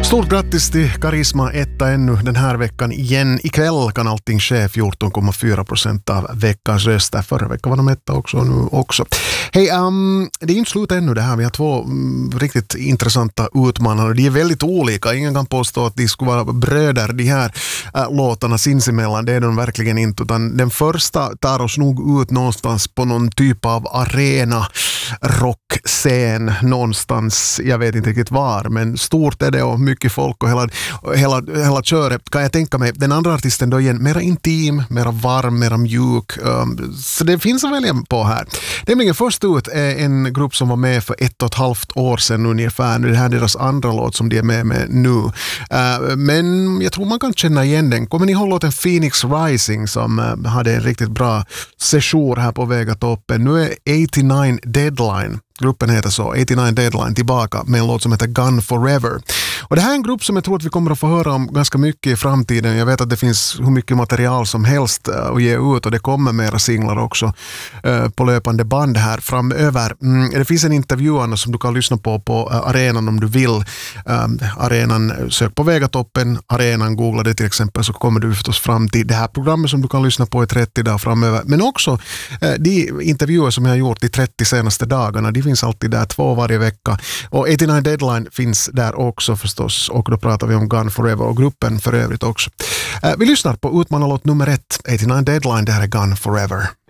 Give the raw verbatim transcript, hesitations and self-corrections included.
Stort grattis till Karisma etta ännu den här veckan igen. Ikväll kan allting ske, fjorton komma fyra procent av veckans röster. Förra veckan var de etta också, nu också. Hej, um, det är inte slut ännu det här. Vi har två um, riktigt intressanta utmanare. De är väldigt olika. Ingen kan påstå att de skulle vara bröder, de här uh, låtarna sinsemellan. Det är de verkligen inte. Utan den första tar oss nog ut någonstans på någon typ av arena rockscen någonstans. Jag vet inte riktigt var, men stort är det och mycket folk och hela, hela, hela köret kan jag tänka mig. Den andra artisten då igen, mera intim, mera varm, mera mjuk. Um, så det finns att välja på här. Nämligen först ut är en grupp som var med för ett och ett halvt år sedan ungefär. Det här är deras andra låt som de är med med nu. Uh, men jag tror man kan känna igen den. Kommer ni ihåg låten Phoenix Rising som uh, hade en riktigt bra session här på väg att uppe. Nu är åttionio Deadline. Gruppen heter så, åttionio Deadline, tillbaka med en låt som heter Gone Forever. Och det här är en grupp som jag tror att vi kommer att få höra om ganska mycket i framtiden. Jag vet att det finns hur mycket material som helst att ge ut och det kommer mera singlar också uh, på löpande band här framöver. Mm, det finns en intervju som du kan lyssna på på uh, arenan om du vill. Um, arenan, sök på Vegatoppen, arenan, googla det till exempel så kommer du förstås fram till det här programmet som du kan lyssna på i trettio dagar framöver. Men också uh, de intervjuer som jag har gjort de trettio senaste dagarna, de finns alltid där två varje vecka. Och åttionio Deadline finns där också förstås. Och då pratar vi om Gone Forever och gruppen för övrigt också. Uh, vi lyssnar på utmanarlåt nummer ett. åttionio Deadline, det här är Gone Forever.